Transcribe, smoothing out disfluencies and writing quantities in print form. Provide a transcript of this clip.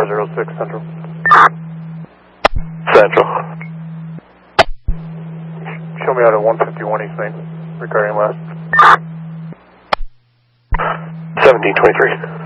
406 Central. Central. Show me out at 151 East Main, regarding last. 1723.